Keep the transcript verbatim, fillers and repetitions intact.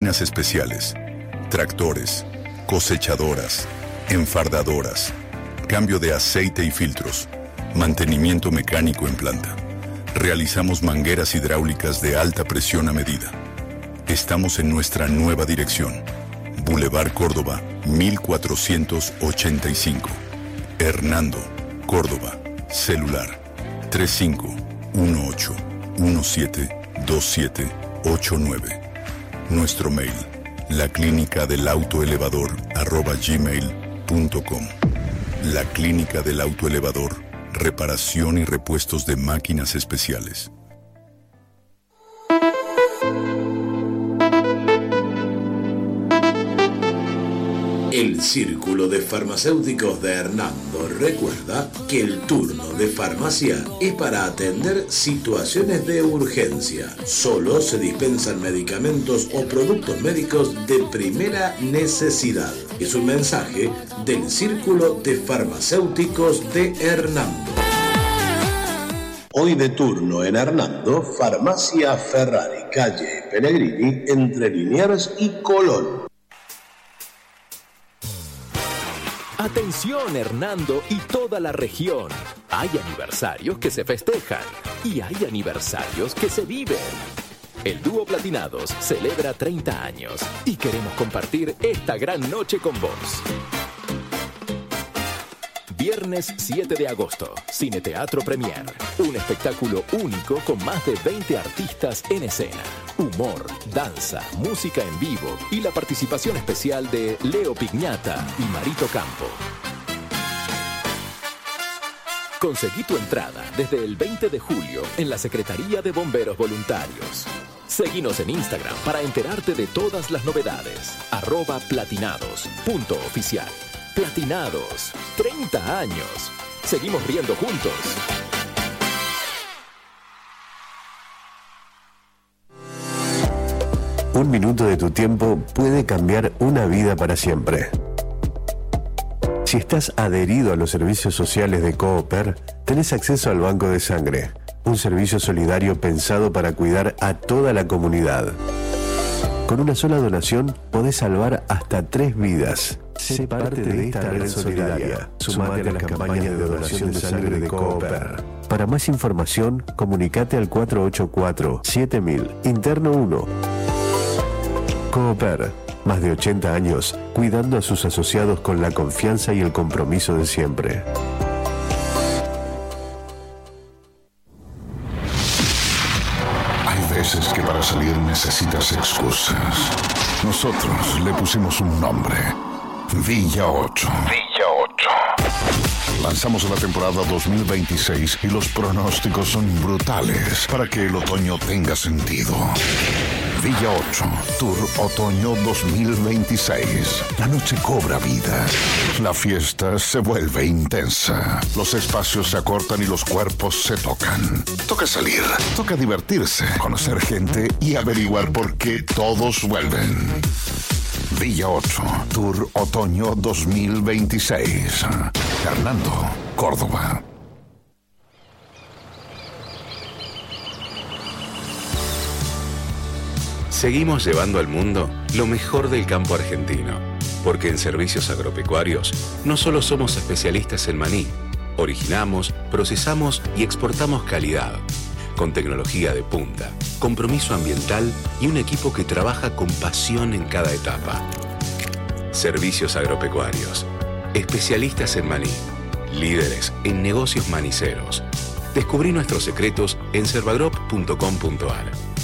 máquinas especiales, tractores, cosechadoras, enfardadoras, cambio de aceite y filtros, mantenimiento mecánico en planta. Realizamos mangueras hidráulicas de alta presión a medida. Estamos en nuestra nueva dirección. Boulevard Córdoba, mil cuatrocientos ochenta y cinco. Hernando, Córdoba. Celular tres cinco uno ocho uno siete dos siete ocho nueve. Nuestro mail, la clínica del autoelevador arroba gmail punto com. La Clínica del Autoelevador, reparación y repuestos de máquinas especiales. El Círculo de Farmacéuticos de Hernando recuerda que el turno de farmacia es para atender situaciones de urgencia. Solo se dispensan medicamentos o productos médicos de primera necesidad. Es un mensaje del Círculo de Farmacéuticos de Hernando. Hoy de turno en Hernando, Farmacia Ferrari, calle Pellegrini, entre Liniers y Colón. Atención Hernando y toda la región. Hay aniversarios que se festejan y hay aniversarios que se viven. El dúo Platinados celebra treinta años y queremos compartir esta gran noche con vos. Viernes siete de agosto, Cine Teatro Premier. Un espectáculo único con más de veinte artistas en escena. Humor, danza, música en vivo y la participación especial de Leo Pignata y Marito Campo. Conseguí tu entrada desde el veinte de julio en la Secretaría de Bomberos Voluntarios. Seguinos en Instagram para enterarte de todas las novedades. Arroba platinados punto oficial. Platinados, treinta años. Seguimos riendo juntos. Un minuto de tu tiempo puede cambiar una vida para siempre. Si estás adherido a los servicios sociales de Cooper, tenés acceso al Banco de Sangre, un servicio solidario pensado para cuidar a toda la comunidad. Con una sola donación podés salvar hasta tres vidas. Sé parte de esta red solidaria. Sumate a las campañas de donación de sangre de Cooper. Para más información, comunicate al cuatro ocho cuatro siete mil, interno uno. Cooper, más de ochenta años, cuidando a sus asociados con la confianza y el compromiso de siempre. Hay veces que para salir necesitas excusas. Nosotros le pusimos un nombre. Villa ocho. Villa ocho. Lanzamos la temporada dos mil veintiséis y los pronósticos son brutales para que el otoño tenga sentido. Villa ocho, Tour Otoño dos mil veintiséis. La noche cobra vida. La fiesta se vuelve intensa. Los espacios se acortan y los cuerpos se tocan. Toca salir, toca divertirse, conocer gente y averiguar por qué todos vuelven. Villa ocho, Tour Otoño dos mil veintiséis. Hernando, Córdoba. Seguimos llevando al mundo lo mejor del campo argentino, porque en Servicios Agropecuarios no solo somos especialistas en maní, originamos, procesamos y exportamos calidad, con tecnología de punta, compromiso ambiental y un equipo que trabaja con pasión en cada etapa. Servicios Agropecuarios, especialistas en maní, líderes en negocios maniceros. Descubrí nuestros secretos en servagrop punto com punto ar.